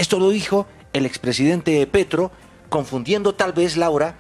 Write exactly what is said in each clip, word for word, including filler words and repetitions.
Esto lo dijo el expresidente Petro, confundiendo tal vez, Laura,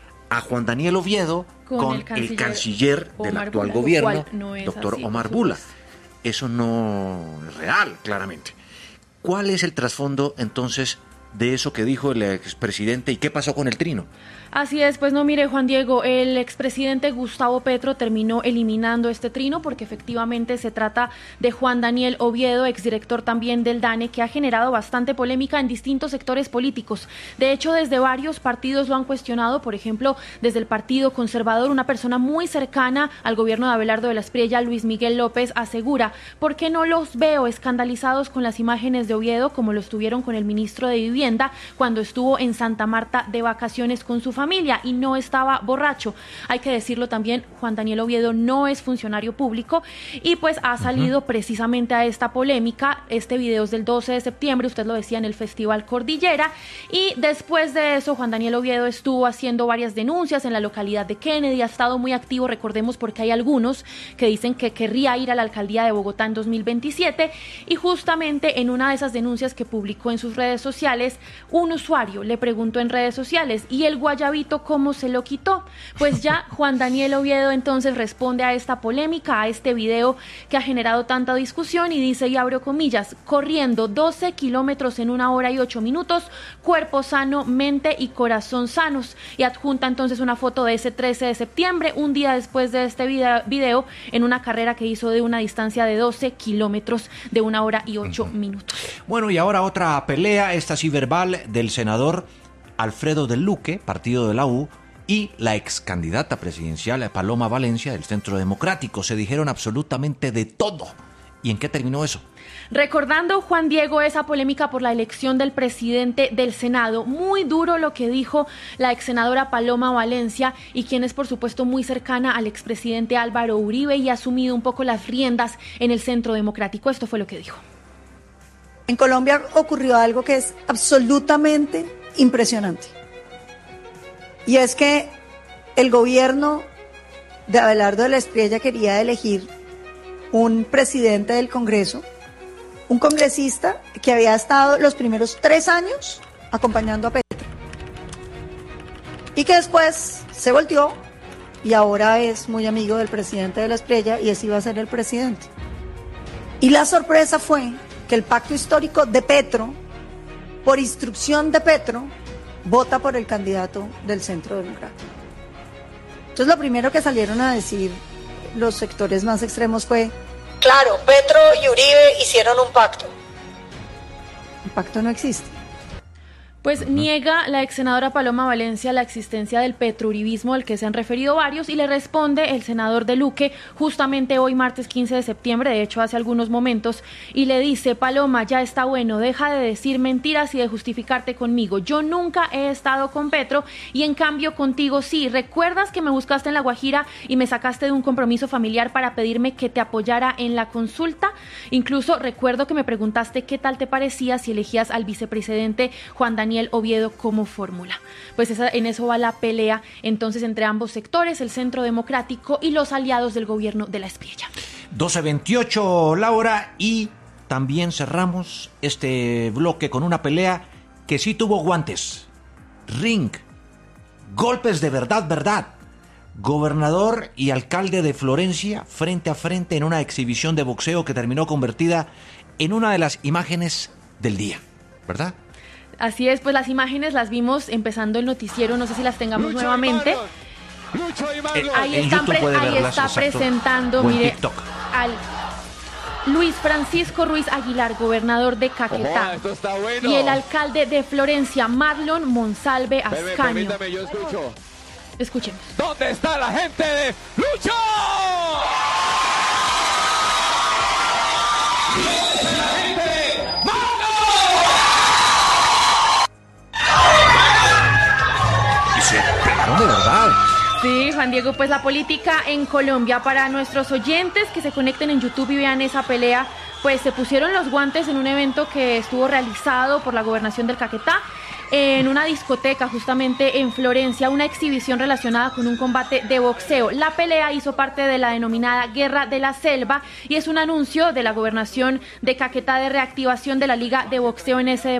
a Juan Daniel Oviedo con, con el canciller, el canciller del actual Bula, gobierno, no doctor así, Omar Bula. Eso no es real, claramente. ¿Cuál es el trasfondo, entonces, de eso que dijo el expresidente y qué pasó con el trino? Así es, pues no, mire, Juan Diego, el expresidente Gustavo Petro terminó eliminando este trino porque efectivamente se trata de Juan Daniel Oviedo, exdirector también del DANE, que ha generado bastante polémica en distintos sectores políticos. De hecho, desde varios partidos lo han cuestionado, por ejemplo, desde el Partido Conservador, una persona muy cercana al gobierno de Abelardo de la Espriella, Luis Miguel López, asegura: ¿por qué no los veo escandalizados con las imágenes de Oviedo como lo estuvieron con el ministro de Vivienda cuando estuvo en Santa Marta de vacaciones con su familia y no estaba borracho? Hay que decirlo también, Juan Daniel Oviedo no es funcionario público y pues ha salido uh-huh. precisamente a esta polémica. Este video es del doce de septiembre, usted lo decía, en el Festival Cordillera, y después de eso Juan Daniel Oviedo estuvo haciendo varias denuncias en la localidad de Kennedy, ha estado muy activo, recordemos, porque hay algunos que dicen que querría ir a la alcaldía de Bogotá en dos mil veintisiete, y justamente en una de esas denuncias que publicó en sus redes sociales, un usuario le preguntó en redes sociales: ¿y el guayabito cómo se lo quitó? Pues ya Juan Daniel Oviedo entonces responde a esta polémica, a este video que ha generado tanta discusión, y dice, y abro comillas: corriendo doce kilómetros en una hora y ocho minutos, cuerpo sano, mente y corazón sanos, y adjunta entonces una foto de ese trece de septiembre, un día después de este video, en una carrera que hizo de una distancia de doce kilómetros de una hora y ocho uh-huh. minutos. Bueno, y ahora otra pelea, esta sí verbal, del senador Alfredo del Luque, partido de la U, y la ex candidata presidencial Paloma Valencia, del Centro Democrático. Se dijeron absolutamente de todo. ¿Y en qué terminó eso? Recordando, Juan Diego, esa polémica por la elección del presidente del Senado, muy duro lo que dijo la ex senadora Paloma Valencia, y quien es por supuesto muy cercana al expresidente Álvaro Uribe y ha asumido un poco las riendas en el Centro Democrático. Esto fue lo que dijo. En Colombia ocurrió algo que es absolutamente impresionante, y es que el gobierno de Abelardo de la Espriella quería elegir un presidente del Congreso, un congresista que había estado los primeros tres años acompañando a Petro y que después se volteó y ahora es muy amigo del presidente de la Espriella y ese iba a ser el presidente. Y la sorpresa fue que el pacto histórico de Petro, por instrucción de Petro, vota por el candidato del Centro Democrático. Entonces lo primero que salieron a decir los sectores más extremos fue: claro, Petro y Uribe hicieron un pacto. El pacto no existe. Pues uh-huh. niega la ex senadora Paloma Valencia la existencia del petrouribismo al que se han referido varios, y le responde el senador del Luque justamente hoy, martes quince de septiembre, de hecho hace algunos momentos, y le dice: Paloma, ya está bueno, deja de decir mentiras y de justificarte conmigo. Yo nunca he estado con Petro y en cambio contigo sí. ¿Recuerdas que me buscaste en La Guajira y me sacaste de un compromiso familiar para pedirme que te apoyara en la consulta? Incluso recuerdo que me preguntaste qué tal te parecía si elegías al vicepresidente Juan Daniel Daniel Oviedo como fórmula. Pues esa, en eso va la pelea entonces entre ambos sectores, el Centro Democrático y los aliados del gobierno de la Espriella. doce veintiocho, Laura, y también cerramos este bloque con una pelea que sí tuvo guantes. Ring, golpes de verdad, verdad. Gobernador y alcalde de Florencia frente a frente en una exhibición de boxeo que terminó convertida en una de las imágenes del día, ¿verdad? Así es, pues las imágenes las vimos empezando el noticiero, no sé si las tengamos Lucho nuevamente. Lucho eh, ahí están pre ahí está presentando, mire, TikTok. al Luis Francisco Ruiz Aguilar, gobernador de Caquetá, oh, está bueno. y el alcalde de Florencia, Marlon Monsalve Ascanio. Permítame, yo escucho. Escuchemos. ¿Dónde está la gente de Lucho? De verdad. Sí, Juan Diego, pues la política en Colombia, para nuestros oyentes que se conecten en YouTube y vean esa pelea, pues se pusieron los guantes en un evento que estuvo realizado por la gobernación del Caquetá, en una discoteca justamente en Florencia, una exhibición relacionada con un combate de boxeo. La pelea hizo parte de la denominada Guerra de la Selva y es un anuncio de la gobernación de Caquetá de reactivación de la liga de boxeo en ese